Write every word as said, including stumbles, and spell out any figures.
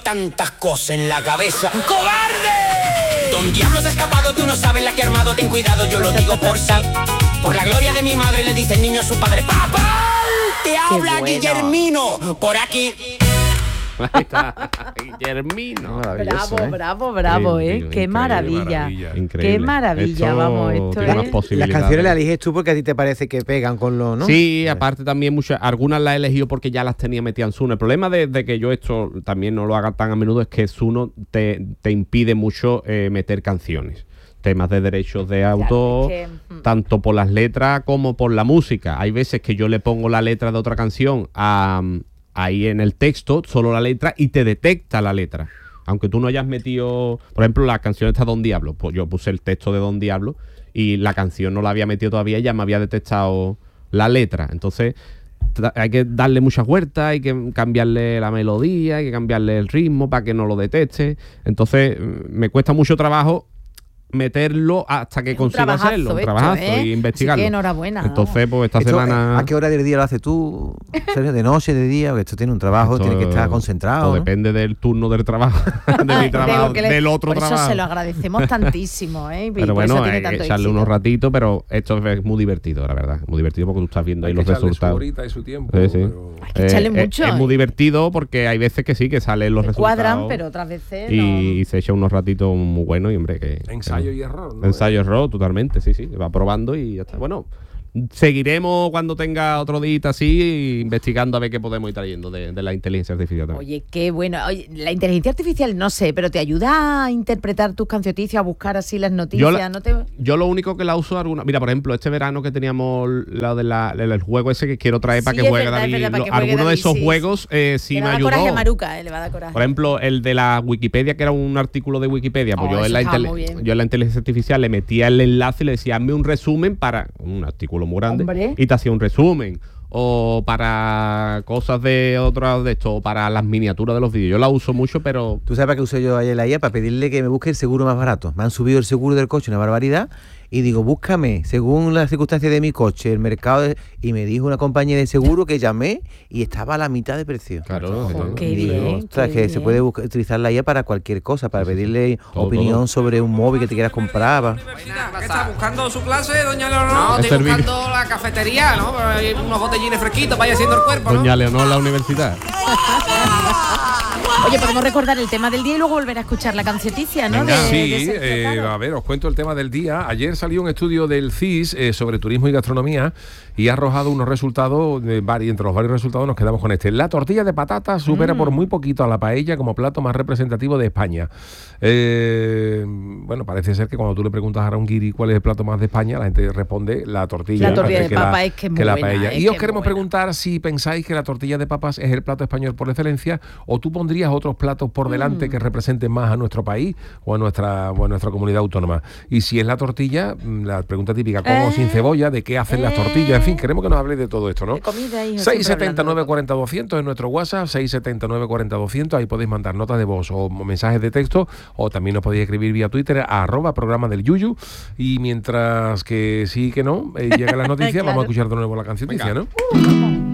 Tantas cosas en la cabeza. ¡Cobarde! Don Diablo se ha escapado, tú no sabes la que ha armado, ten cuidado, yo lo digo por sí. Por la gloria de mi madre le dice el niño a su padre: ¡Papá! Te habla bueno. Guillermino, por aquí. Ahí está, Guillermino. Bravo, ¿eh? bravo, bravo, ¿eh? Increíble, qué maravilla. Increíble. Qué maravilla, esto, vamos, esto es... Las canciones las eliges tú porque a ti te parece que pegan con lo, ¿no? Sí, aparte también muchas, algunas las he elegido porque ya las tenía metidas en Suno. El problema de, de que yo esto también no lo haga tan a menudo es que Suno te, te impide mucho eh, meter canciones. Temas de derechos de autor, claro, es que... tanto por las letras como por la música. Hay veces que yo le pongo la letra de otra canción a... ahí en el texto, solo la letra, y te detecta la letra. Aunque tú no hayas metido, por ejemplo, la canción esta Don Diablo, pues yo puse el texto de Don Diablo y la canción no la había metido todavía y ya me había detectado la letra. Entonces hay que darle muchas vueltas, hay que cambiarle la melodía, hay que cambiarle el ritmo para que no lo detecte. Entonces me cuesta mucho trabajo meterlo hasta que consiga hacerlo, un trabajazo, ¿eh? Y investigarlo. Así que enhorabuena. Entonces, pues esta esto, semana... ¿A qué hora del día lo haces tú? ¿De noche, de día? Porque esto tiene un trabajo, esto, tiene que estar concentrado, ¿no? Depende del turno del trabajo, de mi trabajo, le, del otro por trabajo. Por eso se lo agradecemos tantísimo, ¿eh? Y pero por bueno, eso tiene hay tanto que echarle éxito. unos ratitos, pero esto es muy divertido, la verdad. Muy divertido porque tú estás viendo hay ahí los resultados. Su horita y su tiempo, sí, sí. Pero... Hay que echarle eh, mucho. Es, es muy divertido porque hay veces que sí, que salen los se resultados. cuadran, pero otras veces y, no. y se echa unos ratitos muy buenos y, hombre, que... Ensayo que, y error, ¿no? Ensayo y error, totalmente, sí, sí. Va probando y ya está. Bueno, seguiremos cuando tenga otro día así, investigando a ver qué podemos ir trayendo de, de la inteligencia artificial también. Oye, qué bueno. Oye, la inteligencia artificial, no sé, pero te ayuda a interpretar tus canciones, a buscar así las noticias. Yo, la, ¿no te... yo lo único que la uso alguna... Mira, por ejemplo, este verano que teníamos la de la, el juego ese que quiero traer para sí, que juegue verdad, David. verdad, Lo, que juegue alguno David, de esos sí, juegos eh, sí le me va a ayudó. dar coraje a Maruca, eh, le va a dar coraje. Por ejemplo, el de la Wikipedia, que era un artículo de Wikipedia, pues oh, yo, en la intele- yo en la inteligencia artificial le metía el enlace y le decía, hazme un resumen para un artículo muy grande. Hombre. Y te hacía un resumen. O para cosas de otras de esto, o para las miniaturas de los vídeos. Yo la uso mucho, pero... ¿Tú sabes para qué uso yo ayer la I A? Para pedirle que me busque el seguro más barato. Me han subido el seguro del coche, una barbaridad. Y digo, búscame, según las circunstancias de mi coche, el mercado... De... Y me dijo una compañía de seguro que llamé y estaba a la mitad de precio. Claro. Oh, qué y digo, bien, ostras, qué que bien. se puede buscar, utilizar la I A para cualquier cosa, para pedirle todo, opinión todo. sobre un móvil que te quieras comprar. Va. ¿Qué está buscando su clase, doña Leonor? No, Es estoy servir. buscando la cafetería, ¿no? Hay unos botellines fresquitos para ir haciendo el cuerpo, ¿no? Doña Leonor, la universidad. Oye, podemos recordar el tema del día y luego volver a escuchar la cancioticia, ¿no? Venga. De, Sí, de Sergio, eh, claro. a ver, os cuento el tema del día. Ayer salió un estudio del C I S eh, sobre turismo y gastronomía y ha arrojado unos resultados, de vari- entre los varios resultados nos quedamos con este. La tortilla de patata supera mm. por muy poquito a la paella como plato más representativo de España. Eh, bueno, parece ser que cuando tú le preguntas a un guiri cuál es el plato más de España, la gente responde la tortilla. La tortilla de que papa la, es que es muy que la buena, paella. es Y que os es queremos muy buena. preguntar si pensáis que la tortilla de papas es el plato español por excelencia o tú pondrías otros platos por delante mm. que representen más a nuestro país o a nuestra, o a nuestra comunidad autónoma. Y si es la tortilla, la pregunta típica, ¿con eh, o sin cebolla? ¿De qué hacen eh, las tortillas? En fin, queremos que nos habléis de todo esto, ¿no? De comida, hijo, seis setenta, nueve cuarenta, doscientos es nuestro WhatsApp, seis setenta, nueve cuarenta, doscientos, ahí podéis mandar notas de voz o mensajes de texto, o también nos podéis escribir vía Twitter a arroba programa del Yuyu, y mientras que sí que no, eh, llegan las noticias, claro. vamos a escuchar de nuevo la canción, ¿no? Uh,